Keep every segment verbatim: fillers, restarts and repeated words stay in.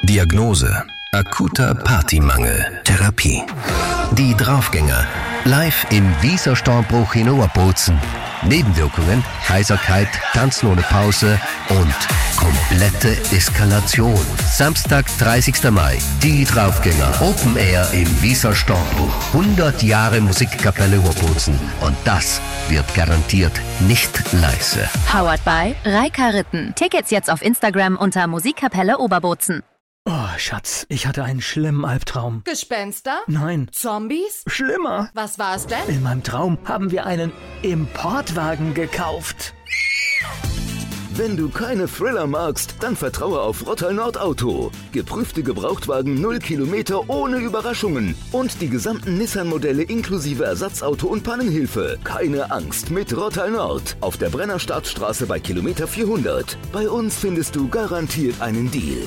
Diagnose: akuter Partymangel. Therapie: Die Draufgänger. Live im Wieserstammbruch in Oberbozen. Nebenwirkungen: Heiserkeit, Tanzen ohne Pause und komplette Eskalation. Samstag, dreißigster Mai. Die Draufgänger. Open Air im Wieserstammbruch. hundert Jahre Musikkapelle Oberbozen. Und das wird garantiert nicht leise. Powered by Reika Ritten. Tickets jetzt auf Instagram unter Musikkapelle Oberbozen. Oh, Schatz, ich hatte einen schlimmen Albtraum. Gespenster? Nein. Zombies? Schlimmer. Was war es denn? In meinem Traum haben wir einen Importwagen gekauft. Wenn du keine Thriller magst, dann vertraue auf Rottal Nord Auto. Geprüfte Gebrauchtwagen null Kilometer ohne Überraschungen. Und die gesamten Nissan-Modelle inklusive Ersatzauto und Pannenhilfe. Keine Angst mit Rottal Nord. Auf der Brennerstadtstraße bei Kilometer vierhundert. Bei uns findest du garantiert einen Deal.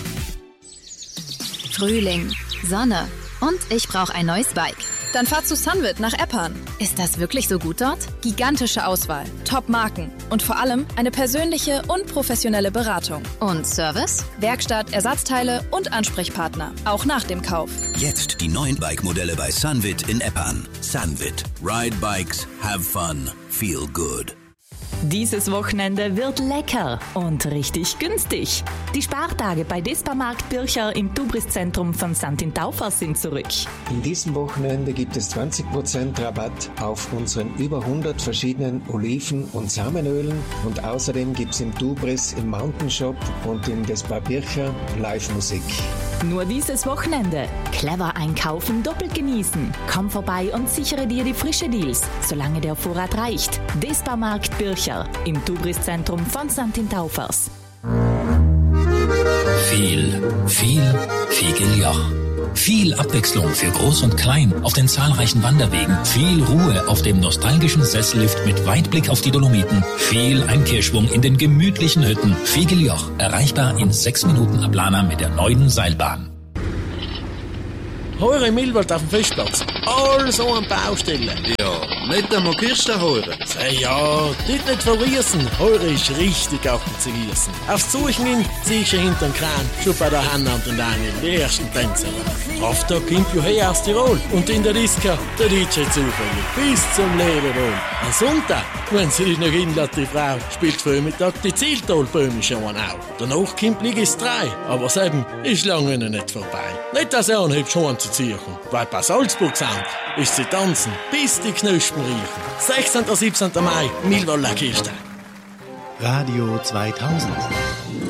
Frühling, Sonne und ich brauche ein neues Bike. Dann fahr zu Sunwit nach Eppan. Ist das wirklich so gut dort? Gigantische Auswahl, Top-Marken und vor allem eine persönliche und professionelle Beratung. Und Service? Werkstatt, Ersatzteile und Ansprechpartner, auch nach dem Kauf. Jetzt die neuen Bike-Modelle bei Sunwit in Eppan. Sunwit. Ride Bikes. Have fun. Feel good. Dieses Wochenende wird lecker und richtig günstig. Die Spartage bei Disparmarkt Bircher im Tubris-Zentrum von Sankt Taufers sind zurück. In diesem Wochenende gibt es zwanzig Prozent Rabatt auf unseren über hundert verschiedenen Oliven- und Samenölen und außerdem gibt es im Tubris, im Mountain Shop und im Dispar Bircher Live-Musik. Nur dieses Wochenende. Clever einkaufen, doppelt genießen. Komm vorbei und sichere dir die frische Deals, solange der Vorrat reicht. Disparmarkt Bircher im Tubris-Zentrum von Sankt Taufers. Viel, viel, Figeljach. Viel Abwechslung für Groß und Klein auf den zahlreichen Wanderwegen. Viel Ruhe auf dem nostalgischen Sessellift mit Weitblick auf die Dolomiten. Viel Einkehrschwung in den gemütlichen Hütten. Figeljach, erreichbar in sechs Minuten ab Lana mit der neuen Seilbahn. Heure im Millwald auf dem Festplatz. Alles so an Baustellen. Ja, nicht einmal Kirsten heure. Sei ja, dort nicht verriesen. Heure ist richtig auch zu gießen. Aufs Suchen hin, siehst du hinterm Kran. Schon bei der Hanna und den Daniel, die ersten Tänzer. Kraftag kommt ja her aus Tirol. Und in der Disco, der D J zufällig. Bis zum Leberwohl. Am Sonntag, wenn sie dich noch hinlässt, die Frau, spielt Vormittag die Zieltalbäume schon auch. Danach kommt Ligis drei. Aber das eben ist lange noch nicht vorbei. Nicht, dass er anhebst, schon zu ziehen. Weil bei Salzburg sind, ist sie tanzen, bis die Knospen riechen. sechzehnten und siebzehnten Mai, Millwalder Kirche. Radio zweitausend.